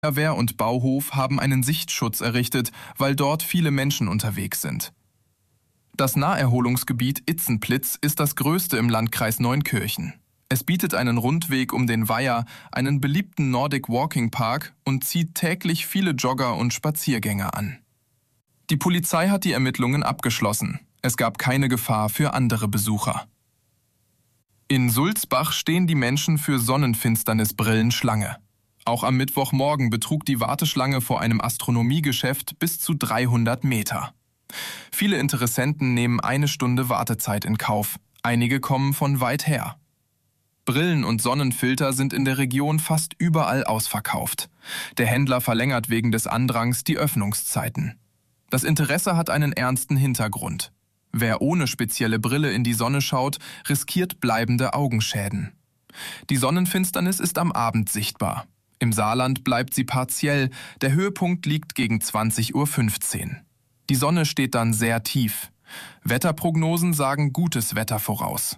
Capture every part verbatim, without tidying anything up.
Feuerwehr und Bauhof haben einen Sichtschutz errichtet, weil dort viele Menschen unterwegs sind. Das Naherholungsgebiet Itzenplitz ist das größte im Landkreis Neunkirchen. Es bietet einen Rundweg um den Weiher, einen beliebten Nordic Walking Park und zieht täglich viele Jogger und Spaziergänger an. Die Polizei hat die Ermittlungen abgeschlossen. Es gab keine Gefahr für andere Besucher. In Sulzbach stehen die Menschen für Sonnenfinsternisbrillen Schlange. Auch am Mittwochmorgen betrug die Warteschlange vor einem Astronomiegeschäft bis zu dreihundert Meter. Viele Interessenten nehmen eine Stunde Wartezeit in Kauf. Einige kommen von weit her. Brillen und Sonnenfilter sind in der Region fast überall ausverkauft. Der Händler verlängert wegen des Andrangs die Öffnungszeiten. Das Interesse hat einen ernsten Hintergrund. Wer ohne spezielle Brille in die Sonne schaut, riskiert bleibende Augenschäden. Die Sonnenfinsternis ist am Abend sichtbar. Im Saarland bleibt sie partiell, der Höhepunkt liegt gegen zwanzig Uhr fünfzehn. Die Sonne steht dann sehr tief. Wetterprognosen sagen gutes Wetter voraus.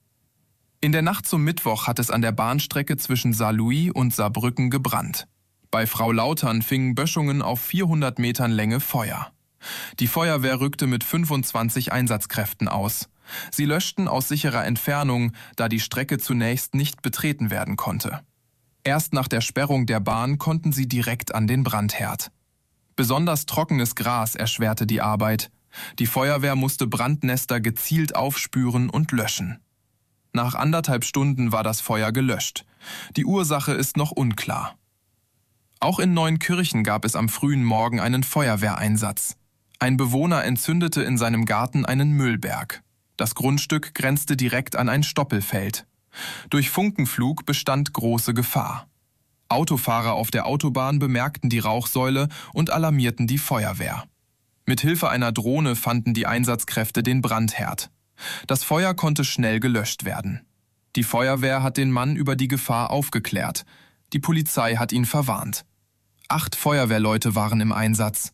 In der Nacht zum Mittwoch hat es an der Bahnstrecke zwischen Saarlouis und Saarbrücken gebrannt. Bei Frau Lautern fingen Böschungen auf vierhundert Metern Länge Feuer. Die Feuerwehr rückte mit fünfundzwanzig Einsatzkräften aus. Sie löschten aus sicherer Entfernung, da die Strecke zunächst nicht betreten werden konnte. Erst nach der Sperrung der Bahn konnten sie direkt an den Brandherd. Besonders trockenes Gras erschwerte die Arbeit. Die Feuerwehr musste Brandnester gezielt aufspüren und löschen. Nach anderthalb Stunden war das Feuer gelöscht. Die Ursache ist noch unklar. Auch in Neunkirchen gab es am frühen Morgen einen Feuerwehreinsatz. Ein Bewohner entzündete in seinem Garten einen Müllberg. Das Grundstück grenzte direkt an ein Stoppelfeld. Durch Funkenflug bestand große Gefahr. Autofahrer auf der Autobahn bemerkten die Rauchsäule und alarmierten die Feuerwehr. Mit Hilfe einer Drohne fanden die Einsatzkräfte den Brandherd. Das Feuer konnte schnell gelöscht werden. Die Feuerwehr hat den Mann über die Gefahr aufgeklärt. Die Polizei hat ihn verwarnt. Acht Feuerwehrleute waren im Einsatz.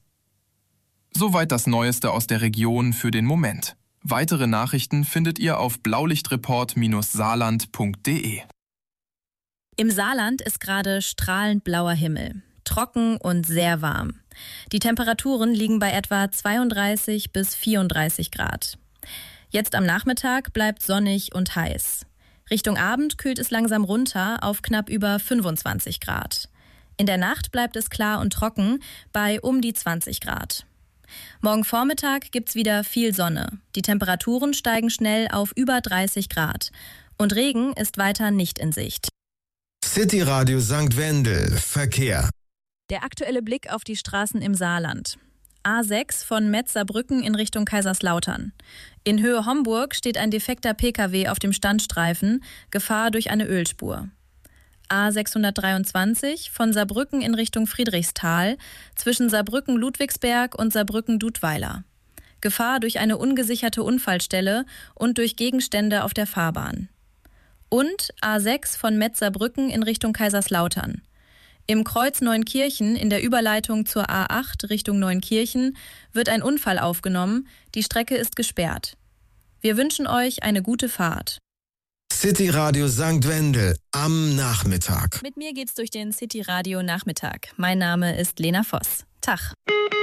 Soweit das Neueste aus der Region für den Moment. Weitere Nachrichten findet ihr auf blaulichtreport Bindestrich saarland Punkt de. Im Saarland ist gerade strahlend blauer Himmel. Trocken und sehr warm. Die Temperaturen liegen bei etwa zweiunddreißig bis vierunddreißig Grad. Jetzt am Nachmittag bleibt sonnig und heiß. Richtung Abend kühlt es langsam runter auf knapp über fünfundzwanzig Grad. In der Nacht bleibt es klar und trocken bei um die zwanzig Grad. Morgen Vormittag gibt's wieder viel Sonne. Die Temperaturen steigen schnell auf über dreißig Grad. Und Regen ist weiter nicht in Sicht. City Radio Sankt Wendel, Verkehr. Der aktuelle Blick auf die Straßen im Saarland. A sechs von Metz-Saarbrücken in Richtung Kaiserslautern. In Höhe Homburg steht ein defekter Pkw auf dem Standstreifen, Gefahr durch eine Ölspur. A sechshundertdreiundzwanzig von Saarbrücken in Richtung Friedrichsthal zwischen Saarbrücken-Ludwigsberg und Saarbrücken-Dudweiler. Gefahr durch eine ungesicherte Unfallstelle und durch Gegenstände auf der Fahrbahn. Und A sechs von Metz-Saarbrücken in Richtung Kaiserslautern. Im Kreuz Neunkirchen in der Überleitung zur A acht Richtung Neunkirchen wird ein Unfall aufgenommen, die Strecke ist gesperrt. Wir wünschen euch eine gute Fahrt. City Radio Sankt Wendel am Nachmittag. Mit mir geht's durch den City Radio Nachmittag. Mein Name ist Lena Voss. Tag.